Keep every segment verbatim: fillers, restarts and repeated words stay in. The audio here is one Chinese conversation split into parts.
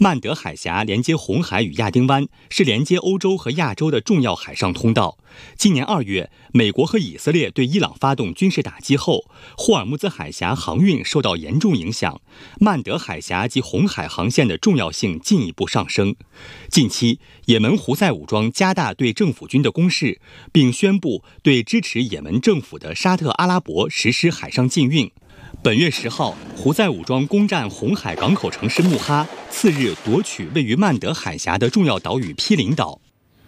曼德海峡连接红海与亚丁湾，是连接欧洲和亚洲的重要海上通道。今年二月，美国和以色列对伊朗发动军事打击后，霍尔木兹海峡航运受到严重影响，曼德海峡及红海航线的重要性进一步上升。近期，也门胡塞武装加大对政府军的攻势，并宣布对支持也门政府的沙特阿拉伯实施海上禁运。本月十号，胡塞武装攻占红海港口城市穆哈，次日夺取位于曼德海峡的重要岛屿毗邻岛。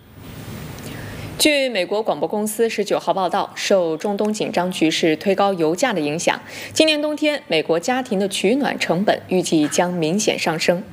据美国广播公司十九号报道，受中东紧张局势推高油价的影响，今年冬天美国家庭的取暖成本预计将明显上升。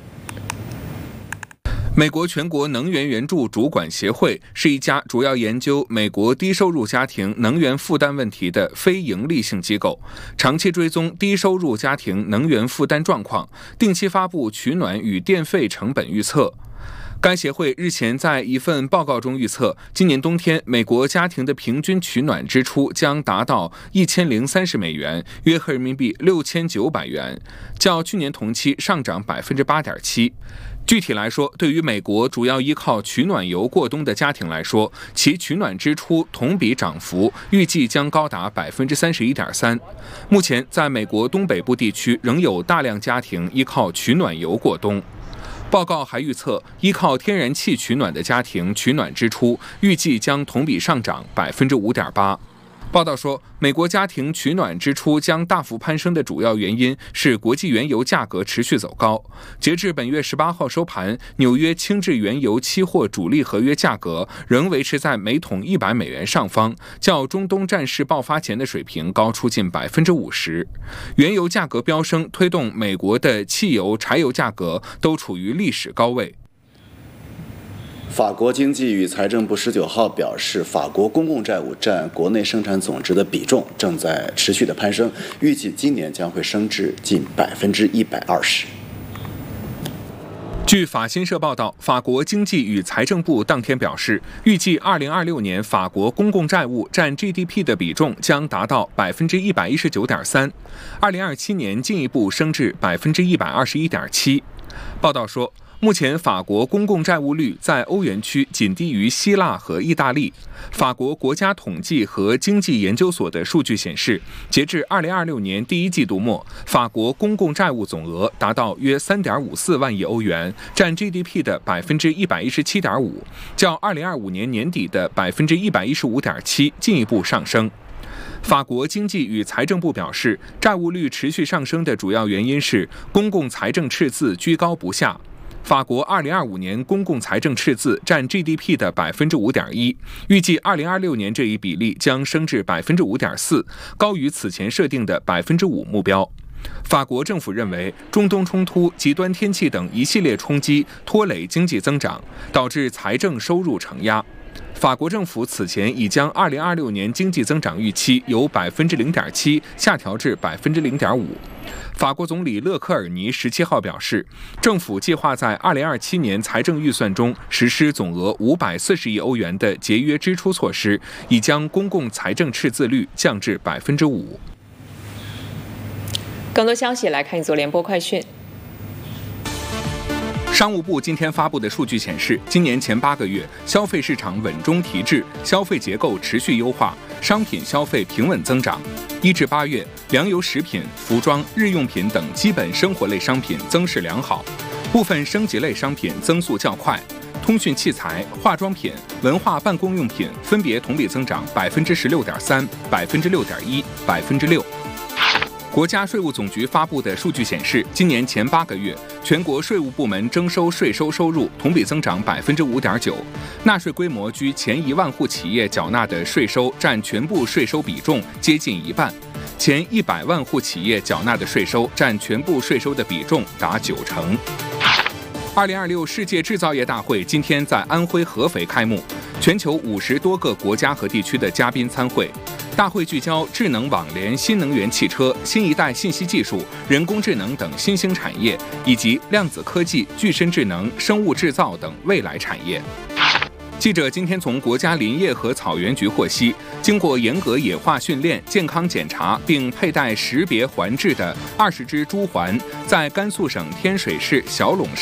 美国全国能源援助主管协会是一家主要研究美国低收入家庭能源负担问题的非营利性机构，长期追踪低收入家庭能源负担状况，定期发布取暖与电费成本预测。该协会日前在一份报告中预测，今年冬天美国家庭的平均取暖支出将达到一千零三十美元，约合人民币六千九百元，较去年同期上涨百分之八点七。具体来说，对于美国主要依靠取暖油过冬的家庭来说，其取暖支出同比涨幅预计将高达百分之三十一点三。目前，在美国东北部地区仍有大量家庭依靠取暖油过冬。报告还预测，依靠天然气取暖的家庭取暖支出预计将同比上涨百分之五点八。报道说，美国家庭取暖支出将大幅攀升的主要原因是国际原油价格持续走高。截至本月十八号收盘，纽约轻质原油期货主力合约价格仍维持在每桶一百美元上方，较中东战事爆发前的水平高出近百分之五十。原油价格飙升，推动美国的汽油、柴油价格都处于历史高位。 法国经济与财政部十九号表示，法国公共债务占国内生产总值的比重正在持续的攀升，预计今年将会升至近百分之一百二十。 据法新社报道，法国经济与财政部当天表示，预计二零二六年法国公共债务占 G D P 的比重将达到百分之一百一十九点三，二零二七年进一步升至百分之一百二十一点七。报道说，目前法国公共债务率在欧元区仅低于希腊和意大利。法国国家统计和经济研究所的数据显示，截至二零二六年第一季度末，法国公共债务总额达到约 三点五四万亿欧元，占 G D P 的百分之一百一十七点五，较二零二五年年底的百分之一百一十五点七进一步上升。法国经济与财政部表示，债务率持续上升的主要原因是公共财政赤字居高不下。法国二零二五年公共财政赤字占 G D P 的百分之五点一，预计二零二六年这一比例将升至百分之五点四，高于此前设定的百分之五目标。法国政府认为，中东冲突、极端天气等一系列冲击拖累经济增长，导致财政收入承压。法国政府此前已将二零二六年经济增长预期由百分之零点七下调至百分之零点五。法国总理勒克尔尼十七号表示，政府计划在二零二七年财政预算中实施总额五百四十亿欧元的节约支出措施，以将公共财政赤字率降至百分之五。 更多消息来看一组联播快讯。 商务部今天发布的数据显示，今年前八个月，消费市场稳中提质，消费结构持续优化，商品消费平稳增长。一至八月，粮油食品、服装、日用品等基本生活类商品增势良好，部分升级类商品增速较快。通讯器材、化妆品、文化办公用品分别同比增长百分之十六点三、百分之六点一、百分之六。国家税务总局发布的数据显示，今年前八个月，全国税务部门征收税收收入同比增长百分之五点九，纳税规模居前一万户企业缴纳的税收占全部税收比重接近一半，前一百万户企业缴纳的税收占全部税收的比重达九成。二零二六世界制造业大会今天在安徽合肥开幕，全球五十多个国家和地区的嘉宾参会。大会聚焦智能网联、新能源汽车、新一代信息技术、人工智能等新兴产业，以及量子科技、具身智能、生物制造等未来产业。记者今天从国家林业和草原局获悉，经过严格野化训练、健康检查并佩戴识别环质的二十只猪环，在甘肃省天水市小陇